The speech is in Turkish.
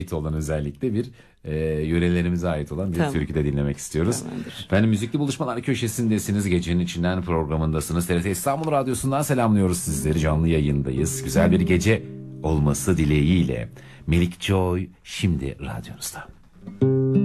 olan özellikle bir yörelerimize ait olan bir Tamam. türkü de dinlemek istiyoruz. Tamamdır. Efendim müzikli buluşmalar köşesindesiniz. Gecenin içinden programındasınız. TRT İstanbul Radyosu'ndan selamlıyoruz sizleri. Canlı yayındayız. Güzel bir gece olması dileğiyle. Melik Joy şimdi radyonuzda.